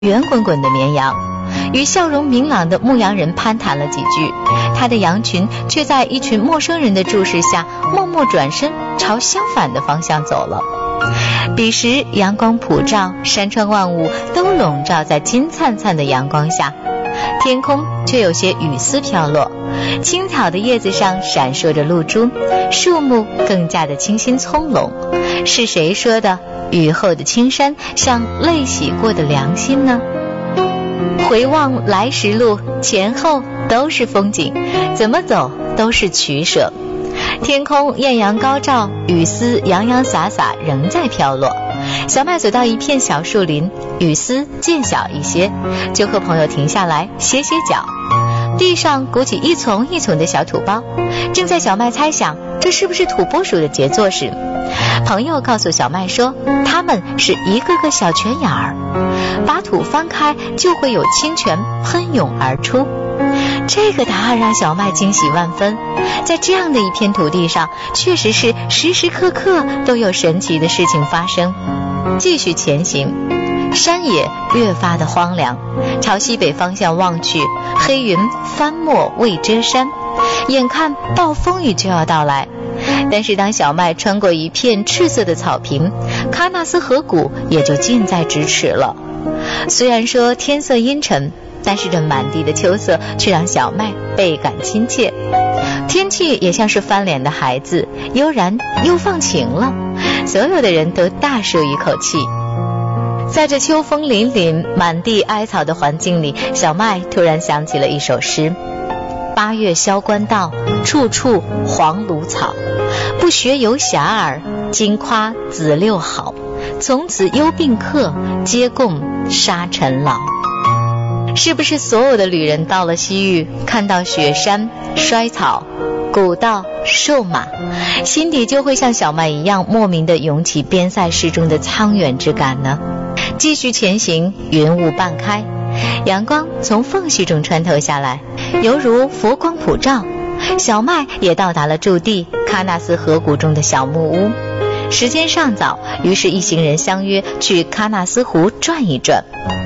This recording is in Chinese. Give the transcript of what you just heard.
圆滚滚的绵羊，与笑容明朗的牧羊人攀谈了几句，他的羊群却在一群陌生人的注视下默默转身朝相反的方向走了。彼时阳光普照，山川万物都笼罩在金灿灿的阳光下，天空却有些雨丝飘落，青草的叶子上闪烁着露珠，树木更加的清新葱茏。是谁说的雨后的青山像泪洗过的良心呢？回望来时路，前后都是风景，怎么走都是取舍。天空艳阳高照，雨丝洋洋洒洒仍在飘落。小麦走到一片小树林，雨丝渐小一些，就和朋友停下来歇歇脚。地上鼓起一丛一丛的小土包，正在小麦猜想这是不是土拨鼠的杰作时，朋友告诉小麦说，它们是一个个小泉眼儿，把土翻开就会有清泉喷涌而出。这个答案让小麦惊喜万分，在这样的一片土地上，确实是时时刻刻都有神奇的事情发生。继续前行，山野越发的荒凉，朝西北方向望去，黑云翻没未遮山，眼看暴风雨就要到来。但是当小麦穿过一片赤色的草坪，喀纳斯河谷也就近在咫尺了。虽然说天色阴沉，但是这满地的秋色却让小麦倍感亲切。天气也像是翻脸的孩子，悠然又放晴了，所有的人都大舒一口气。在这秋风凛凛、满地哀草的环境里，小麦突然想起了一首诗：八月萧关道，处处黄芦草。不学游侠儿，今夸子六好。从此忧病客，皆共沙尘劳。是不是所有的旅人到了西域，看到雪山、衰草、古道、瘦马，心底就会像小麦一样莫名地涌起边塞诗中的苍远之感呢？继续前行，云雾半开，阳光从缝隙中穿透下来，犹如佛光普照。小麦也到达了驻地喀纳斯河谷中的小木屋。时间尚早，于是一行人相约去喀纳斯湖转一转。